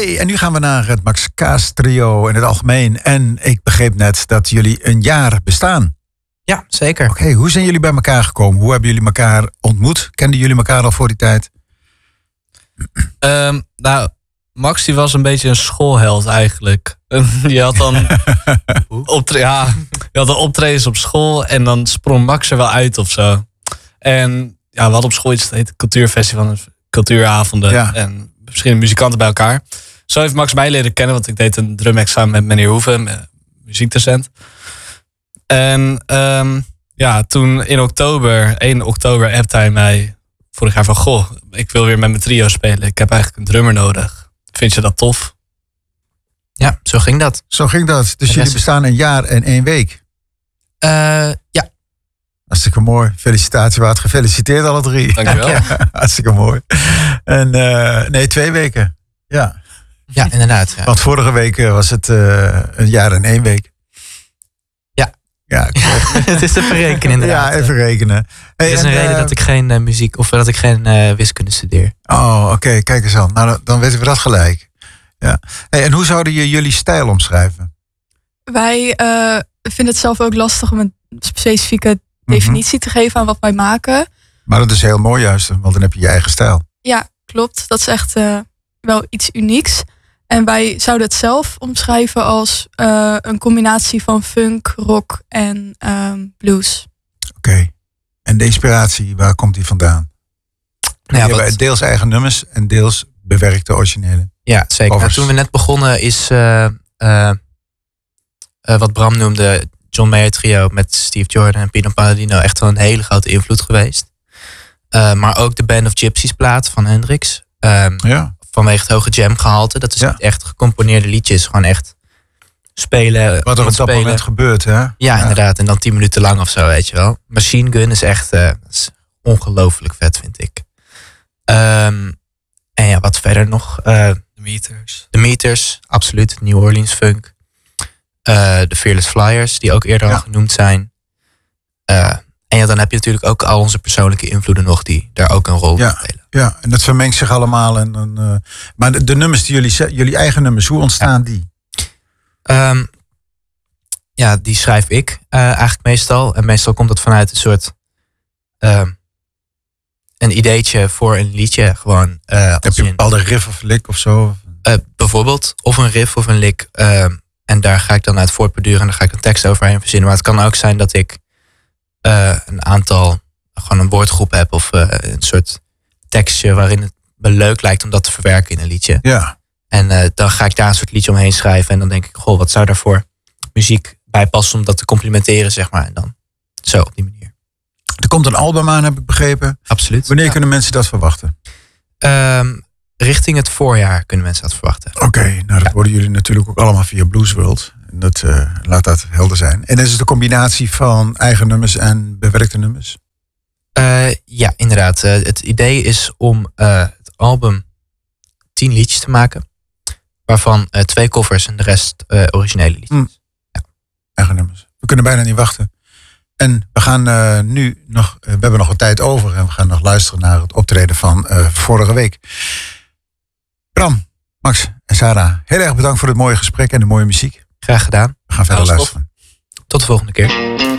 Hey, en nu gaan we naar het Max Kaas trio in het algemeen. En ik begreep net dat jullie een jaar bestaan. Ja, zeker. Oké, hoe zijn jullie bij elkaar gekomen? Hoe hebben jullie elkaar ontmoet? Kenden jullie elkaar al voor die tijd? Nou, Max die was een beetje een schoolheld eigenlijk. Je had dan je had dan optredens op school en dan sprong Max er wel uit of zo. En ja, we hadden op school iets dat heet cultuurfestival, cultuuravonden en verschillende muzikanten bij elkaar. Zo heeft Max mij leren kennen, want ik deed een drumexamen met meneer Hoeven, muziekdocent. En toen in oktober, 1 oktober, appte hij mij vorig jaar van... Goh, ik wil weer met mijn trio spelen. Ik heb eigenlijk een drummer nodig. Vind je dat tof? Ja, zo ging dat. Zo ging dat. Dus jullie bestaan een jaar en 1 week? Ja. Hartstikke mooi. Felicitaties, Waard. Gefeliciteerd alle 3. Dankjewel. Hartstikke mooi. En 2 weken. Ja. Ja, inderdaad. Ja. Want vorige week was het een jaar en 1 week. Ja, het is te verrekenen inderdaad. Ja, even rekenen. Hey, het is een reden dat ik geen muziek of dat ik geen wiskunde studeer. Oh, oké. Kijk eens aan. Nou, dan weten we dat gelijk. Ja. Hey, en hoe zouden jullie stijl omschrijven? Wij vinden het zelf ook lastig om een specifieke definitie te geven aan wat wij maken. Maar dat is heel mooi juist, want dan heb je je eigen stijl. Ja, klopt. Dat is echt wel iets unieks. En wij zouden het zelf omschrijven als een combinatie van funk, rock en blues. Oké. En de inspiratie, waar komt die vandaan? Nou ja, hebben deels eigen nummers en deels bewerkte originele. Ja, zeker. Nou, toen we net begonnen is wat Bram noemde, John Mayer trio met Steve Jordan en Pino Palladino echt wel een hele grote invloed geweest. Maar ook de Band of Gypsies plaat van Hendrix. Vanwege het hoge jamgehalte. Dat is niet echt gecomponeerde liedjes. Gewoon echt spelen. Wat er op dat moment gebeurt, hè? Ja, inderdaad. En dan 10 minuten lang of zo, weet je wel. Machine Gun is echt ongelooflijk vet, vind ik. En ja, wat verder nog? De Meters. De Meters, absoluut. New Orleans funk. De Fearless Flyers, die ook eerder al genoemd zijn. En ja, dan heb je natuurlijk ook al onze persoonlijke invloeden nog die daar ook een rol spelen. Ja, en dat vermengt zich allemaal. Maar de nummers die jullie eigen nummers, hoe ontstaan die? Ja, die schrijf ik eigenlijk meestal. En meestal komt dat vanuit een soort een ideetje voor een liedje. Gewoon, heb je een bepaalde riff of lik of zo? Bijvoorbeeld, of een riff of een lik. En daar ga ik dan uit voortborduren en daar ga ik een tekst overheen verzinnen. Maar het kan ook zijn dat ik een aantal, gewoon een woordgroep heb of een soort tekstje waarin het me leuk lijkt om dat te verwerken in een liedje. Ja. En dan ga ik daar een soort liedje omheen schrijven en dan denk ik, goh, wat zou daarvoor muziek bij passen om dat te complementeren, zeg maar. En dan zo op die manier. Er komt een album aan, heb ik begrepen. Absoluut. Wanneer kunnen mensen dat verwachten? Richting het voorjaar kunnen mensen dat verwachten. Oké, nou dat worden jullie natuurlijk ook allemaal via Blues World. Dat laat dat helder zijn. En is het de combinatie van eigen nummers en bewerkte nummers? Ja, inderdaad. Het idee is om het album 10 liedjes te maken. Waarvan 2 covers en de rest originele liedjes. Ja. Eigen nummers. We kunnen bijna niet wachten. En we gaan nu nog, we hebben nog wat tijd over. En we gaan nog luisteren naar het optreden van vorige week. Bram, Max en Sarah, heel erg bedankt voor het mooie gesprek en de mooie muziek. Graag gedaan. We gaan verder luisteren. Tot de volgende keer.